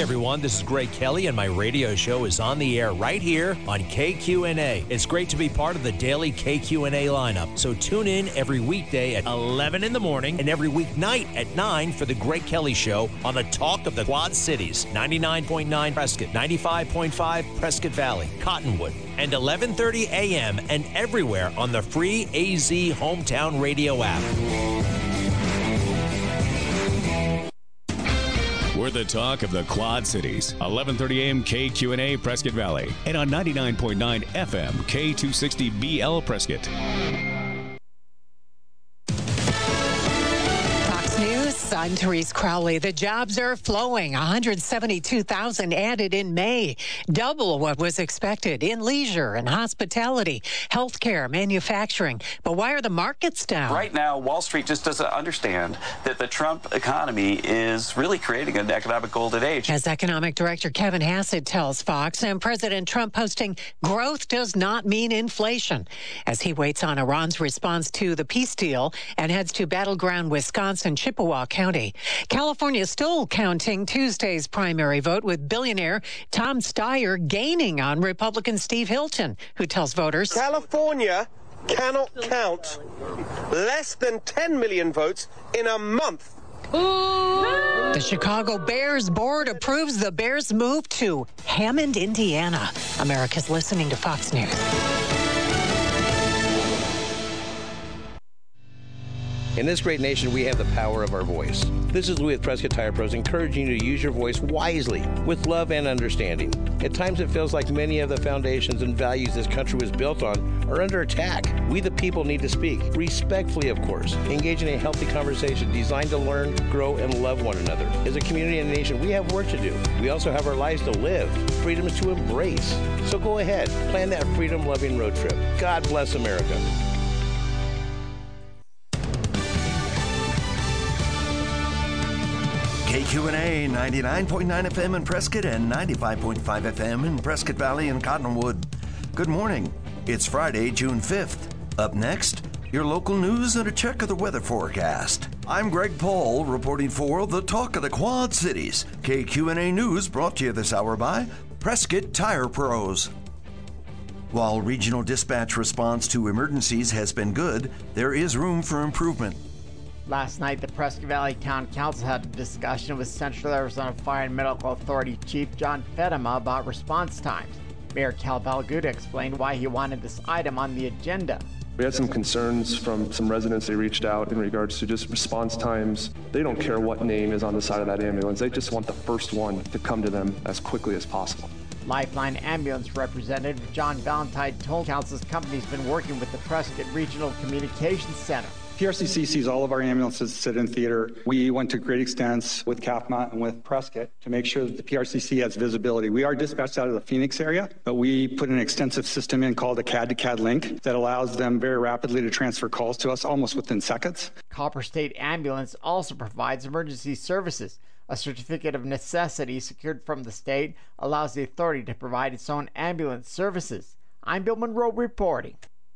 everyone. This is Greg Kelly, and my radio show is on the air right here on KQNA. It's great to be part of the daily KQNA lineup. So tune in every weekday at 11 in the morning and every weeknight at 9 for the Greg Kelly Show on the Talk of the Quad Cities. 99.9 Prescott, 95.5 Prescott Valley, Cottonwood, and 11:30 a.m. and everywhere on the free AZ Hometown Radio app. We're the talk of the Quad Cities. 11:30 a.m. KQNA Prescott Valley. And on 99.9 FM K260BL Prescott. I'm Therese Crowley. The jobs are flowing. 172,000 added in May, double what was expected in leisure and hospitality, healthcare, manufacturing. But why are the markets down? Right now, Wall Street just doesn't understand that the Trump economy is really creating an economic golden age. As Economic Director Kevin Hassett tells Fox, and President Trump posting growth does not mean inflation, as he waits on Iran's response to the peace deal and heads to battleground Wisconsin, Chippewa County. California is still counting Tuesday's primary vote, with billionaire Tom Steyer gaining on Republican Steve Hilton, who tells voters California cannot count less than 10 million votes in a month. The Chicago Bears board approves the Bears' move to Hammond, Indiana. America's listening to Fox News. In this great nation, we have the power of our voice. This is Louis with Prescott Tire Pros, encouraging you to use your voice wisely, with love and understanding. At times, it feels like many of the foundations and values this country was built on are under attack. We, the people, need to speak, respectfully, of course, engage in a healthy conversation designed to learn, grow, and love one another. As a community and a nation, we have work to do. We also have our lives to live, freedoms to embrace. So go ahead, plan that freedom-loving road trip. God bless America. KQNA 99.9 FM in Prescott and 95.5 FM in Prescott Valley and Cottonwood. Good morning. It's Friday, June 5th. Up next, your local news and a check of the weather forecast. I'm Greg Paul reporting for the Talk of the Quad Cities. KQNA News brought to you this hour by Prescott Tire Pros. While regional dispatch response to emergencies has been good, there is room for improvement. Last night, the Prescott Valley Town Council had a discussion with Central Arizona Fire and Medical Authority Chief John Fedema about response times. Mayor Cal Balguda explained why he wanted this item on the agenda. We had some concerns from some residents. They reached out in regards to just response times. They don't care what name is on the side of that ambulance. They just want the first one to come to them as quickly as possible. Lifeline Ambulance Representative John Valentine told Council's company's been working with the Prescott Regional Communications Center. PRCC sees all of our ambulances sit in theater. We went to great extents with CAFMA and with Prescott to make sure that the PRCC has visibility. We are dispatched out of the Phoenix area, but we put an extensive system in called a CAD-to-CAD link that allows them very rapidly to transfer calls to us almost within seconds. Copper State Ambulance also provides emergency services. A certificate of necessity secured from the state allows the authority to provide its own ambulance services. I'm Bill Monroe reporting.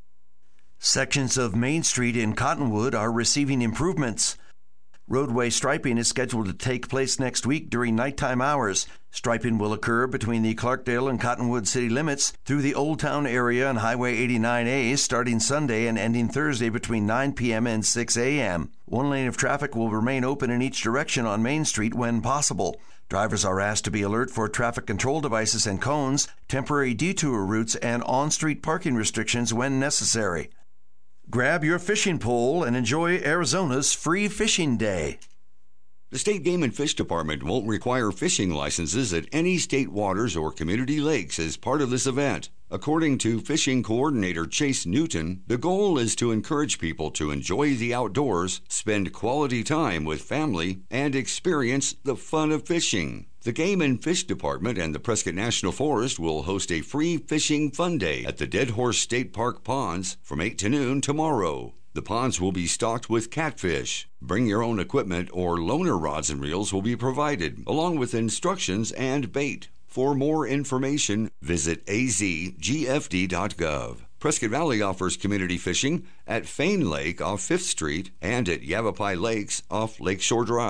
Sections of Main Street in Cottonwood are receiving improvements. Roadway striping is scheduled to take place next week during nighttime hours. Striping will occur between the Clarkdale and Cottonwood city limits through the Old Town area and Highway 89A starting Sunday and ending Thursday between 9 p.m. and 6 a.m. One lane of traffic will remain open in each direction on Main Street when possible. Drivers are asked to be alert for traffic control devices and cones, temporary detour routes, and on-street parking restrictions when necessary. Grab your fishing pole and enjoy Arizona's Free Fishing Day. The State Game and Fish Department won't require fishing licenses at any state waters or community lakes as part of this event. According to Fishing Coordinator Chase Newton, the goal is to encourage people to enjoy the outdoors, spend quality time with family, and experience the fun of fishing. The Game and Fish Department and the Prescott National Forest will host a free fishing fun day at the Dead Horse State Park ponds from 8 to noon tomorrow. The ponds will be stocked with catfish. Bring your own equipment or loaner rods and reels will be provided, along with instructions and bait. For more information, visit azgfd.gov. Prescott Valley offers community fishing at Fain Lake off 5th Street and at Yavapai Lakes off Lakeshore Drive.